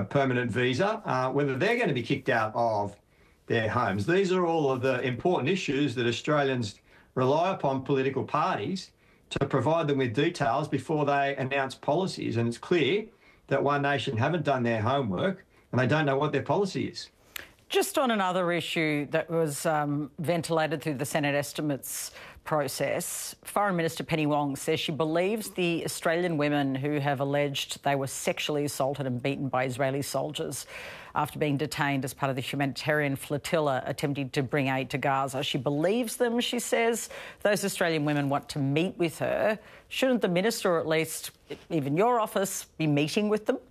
permanent visa, whether they're going to be kicked out of their homes. These are all of the important issues that Australians rely upon political parties to provide them with details before they announce policies. And it's clear that One Nation haven't done their homework and they don't know what their policy is. Just on another issue that was ventilated through the Senate estimates process, Foreign Minister Penny Wong says she believes the Australian women who have alleged they were sexually assaulted and beaten by Israeli soldiers after being detained as part of the humanitarian flotilla attempting to bring aid to Gaza. She believes them, she says. Those Australian women want to meet with her. Shouldn't the minister, or at least even your office, be meeting with them?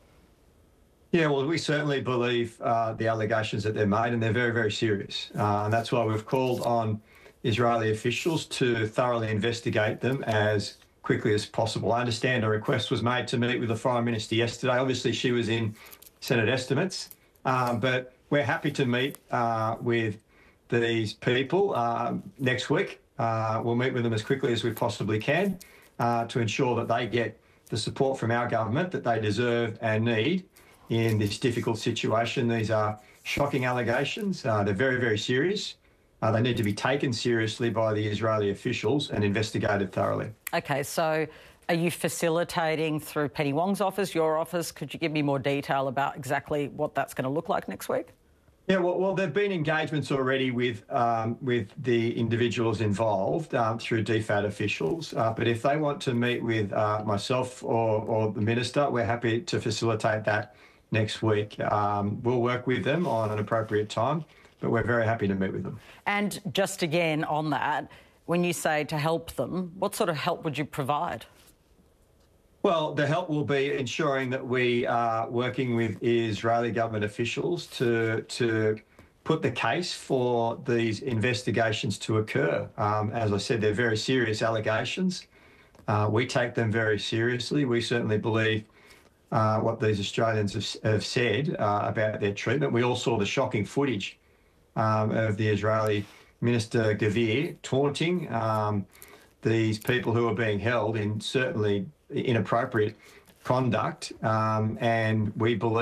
Yeah, well, we certainly believe the allegations that they're made, and they're very, very serious. And that's why we've called on Israeli officials to thoroughly investigate them as quickly as possible. I understand a request was made to meet with the Foreign Minister yesterday. Obviously, she was in Senate estimates, but we're happy to meet with these people next week. We'll meet with them as quickly as we possibly can to ensure that they get the support from our government that they deserve and need in this difficult situation. These are shocking allegations. They're very, very serious. They need to be taken seriously by the Israeli officials and investigated thoroughly. OK, so are you facilitating through Penny Wong's office, your office? Could you give me more detail about exactly what that's going to look like next week? Yeah, well, there have been engagements already with the individuals involved through DFAT officials. But if they want to meet with myself or the minister, we're happy to facilitate that next week. We'll work with them on an appropriate time, but we're very happy to meet with them. And just again on that, when you say to help them, what sort of help would you provide? Well, the help will be ensuring that we are working with Israeli government officials to put the case for these investigations to occur. As I said, they're very serious allegations. We take them very seriously. We certainly believe what these Australians have said about their treatment. We all saw the shocking footage of the Israeli Minister Gvir taunting these people who are being held in certainly inappropriate conduct, and we believe